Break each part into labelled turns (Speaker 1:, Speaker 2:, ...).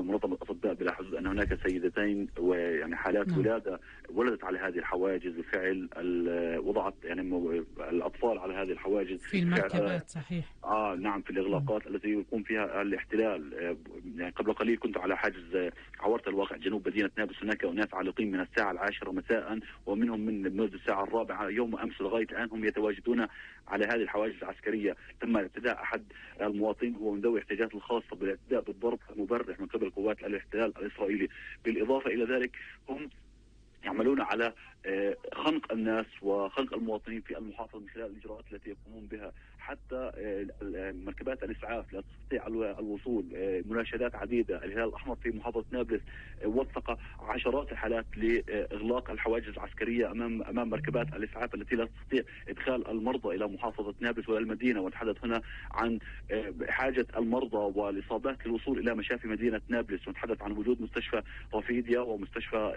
Speaker 1: منظمة الأطباء بلا حدود أن هناك سيدتين ويعني حالات ولادة ولدت على هذه الحواجز بفعل وضعت يعني الأطفال على هذه الحواجز
Speaker 2: في المركبات. صحيح.
Speaker 1: نعم، في الإغلاقات التي يقوم فيها الاحتلال. يعني قبل قليل كنت على حاجز عورة الواقع جنوب مدينة نابلس، هناك أناس عالقين من الساعة 10 مساء، ومنهم من منذ الساعة 4 يوم أمس لغاية الآن هم يتواجدون على هذه الحواجز العسكرية. تم اعتداء أحد المواطنين وهو من ذوي الاحتياجات الخاصة بالاعتداء بالضرب المبرح من قبل قوات الاحتلال الإسرائيلي. بالإضافة إلى ذلك هم يعملون على خنق الناس وخنق المواطنين في المحافظة من خلال الإجراءات التي يقومون بها. حتى مركبات الإسعاف لا تستطيع الوصول. مناشدات عديدة، الهلال الأحمر في محافظة نابلس وثق عشرات الحالات لإغلاق الحواجز العسكرية أمام مركبات الإسعاف التي لا تستطيع إدخال المرضى إلى محافظة نابلس وإلى المدينة. ونتحدث هنا عن حاجة المرضى والإصابات للوصول إلى مشافي مدينة نابلس، ونتحدث عن وجود مستشفى رفيديا ومستشفى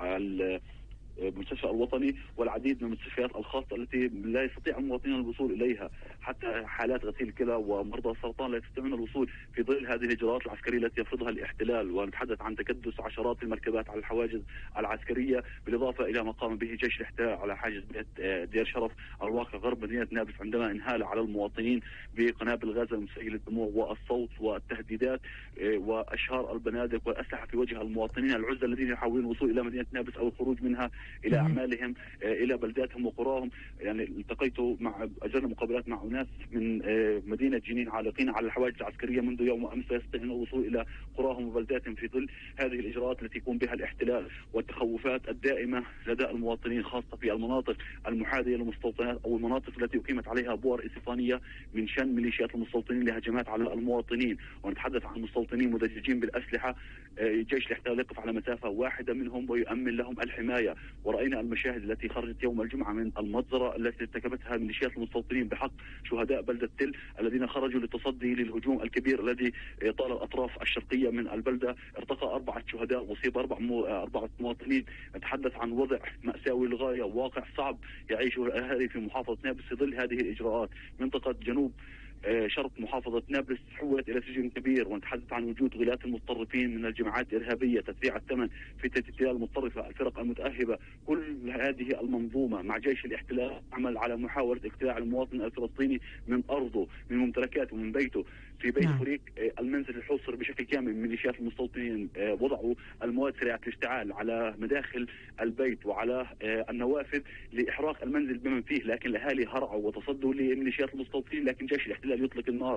Speaker 1: المستشفى الوطني والعديد من المستشفيات الخاصة التي لا يستطيع المواطنين الوصول إليها. حتى حالات غسيل الكلى ومرضى السرطان لا يستطيعون الوصول في ظل هذه الإجراءات العسكرية التي يفرضها الاحتلال. ونتحدث عن تكدس عشرات المركبات على الحواجز العسكرية، بالإضافة إلى ما قام به جيش الاحتلال على حاجز دير شرف الواقع غرب مدينة نابلس، عندما انهال على المواطنين بقنابل غاز مسيل الدموع والصوت والتهديدات وأشهار البنادق والأسلحة في وجه المواطنين العزل الذين يحاولون الوصول إلى مدينة نابلس أو الخروج منها إلى أعمالهم إلى بلداتهم وقراهم. يعني التقيت أجرنا مقابلات مع أناس من مدينة جنين عالقين على الحواجز العسكرية منذ يوم أمس، لا يستطيعون الوصول إلى قراهم وبلداتهم في ظل هذه الإجراءات التي يقوم بها الاحتلال والتخوفات الدائمة لدى المواطنين، خاصة في المناطق المحاذية للمستوطنات أو المناطق التي أقيمت عليها بؤر استيطانية من شن ميليشيات المستوطنين لهجمات على المواطنين. ونتحدث عن مستوطنين مدججين بالأسلحة، جيش الاحتلال يقف على مسافة واحدة منهم ويؤمن لهم الحماية. ورأينا المشاهد التي خرجت يوم الجمعة من المجزرة التي ارتكبتها ميليشيات المستوطنين بحق شهداء بلدة تل الذين خرجوا للتصدي للهجوم الكبير الذي طال الأطراف الشرقية من البلدة. ارتقى 4 شهداء وأصيب 4 مواطنين. نتحدث عن وضع مأساوي للغاية، واقع صعب يعيشه الأهالي في محافظة نابلس في ظل هذه الإجراءات. منطقة جنوب شرق محافظة نابلس تحولت إلى سجن كبير. ونتحدث عن وجود غلاة المتطرفين من الجماعات الإرهابية، تدفيع الثمن في الاحتلال المتطرفة، الفرق المتأهبة. كل هذه المنظومة مع جيش الاحتلال عمل على محاولة اقتلاع المواطن الفلسطيني من أرضه، من ممتلكاته، من بيته. في بيت فريق المنزل الحصر بشكل كامل من ميليشيات المستوطنين. وضعوا المواد سريعة الاشتعال على مداخل البيت وعلى النوافذ لإحراق المنزل بمن فيه، لكن الأهالي هرعوا وتصدوا لميليشيات المستوطنين، لكن جيش الاحتلال يطلق النار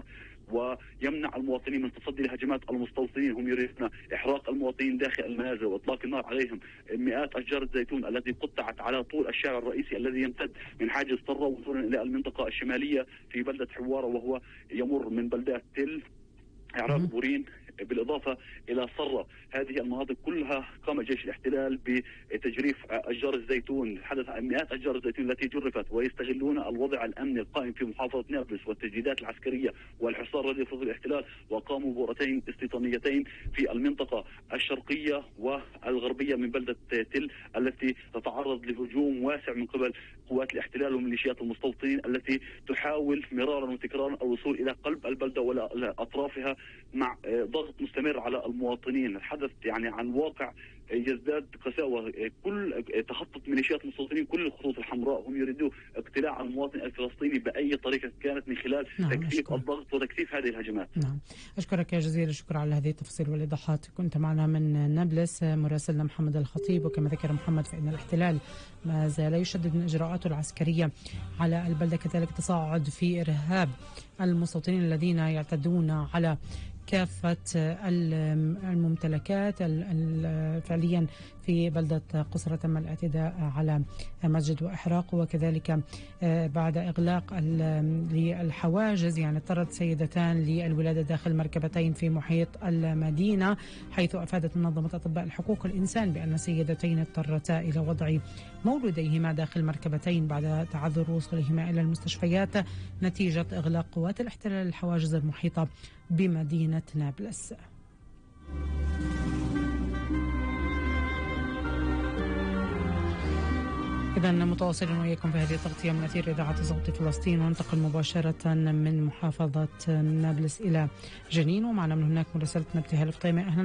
Speaker 1: ويمنع المواطنين من تصدي لهجمات المستوطنين. هم يريدون إحراق المواطنين داخل المنازل وإطلاق النار عليهم. مئات أشجار الزيتون التي قطعت على طول الشارع الرئيسي الذي يمتد من حاجز طرة وصولا إلى المنطقة الشمالية في بلدة حوارة، وهو يمر من بلدات تل، عراق، بورين، بالإضافة إلى صرة. هذه المناطق كلها قام جيش الاحتلال بتجريف أشجار الزيتون. حدث عن مئات أشجار الزيتون التي جرفت، ويستغلون الوضع الأمني القائم في محافظة نابلس والتجديدات العسكرية والحصار الذي يفرض الاحتلال، وقاموا بؤرتين استيطانيتين في المنطقة الشرقية والغربية من بلدة تل التي تتعرض لهجوم واسع من قبل قوات الاحتلال وميليشيات المستوطنين التي تحاول مرارا وتكرارا الوصول إلى قلب البلدة ولا أطرافها مع ضغط مستمر على المواطنين. الحدث يعني عن واقع يزداد قساوة. كل تخطط ميليشيات المستوطنين كل الخطوط الحمراء، هم يريدوا اقتلاع المواطن الفلسطيني بأي طريقة كانت من خلال تكثيف الضغط وتكثيف هذه الهجمات.
Speaker 2: أشكرك يا جزيل الشكر على هذه التفاصيل والإيضاحات. كنت معنا من نابلس مراسلنا محمد الخطيب. وكما ذكر محمد فإن الاحتلال ما زال يشدد من إجراءاته العسكرية على البلدة، كذلك تصاعد في إرهاب المستوطنين الذين يعتدون على كافة الممتلكات. فعليا في بلدة قصرة تم الاعتداء على مسجد وإحراقه، وكذلك بعد إغلاق للحواجز يعني اضطرت سيدتان للولادة داخل مركبتين في محيط المدينة، حيث أفادت منظمة أطباء الحقوق الإنسان بأن سيدتين اضطرتا إلى وضع مولوديهما داخل مركبتين بعد تعذر وصولهما إلى المستشفيات نتيجة إغلاق قوات الاحتلال الحواجز المحيطة بمدينة نابلس. إذا متواصلين وإياكم في هذه التغطية من أثير إذاعة صوت فلسطين، وننتقل مباشرة من محافظة نابلس إلى جنين، ومعنا من هناك مراسلتنا ابتهال فطيمة. أهلا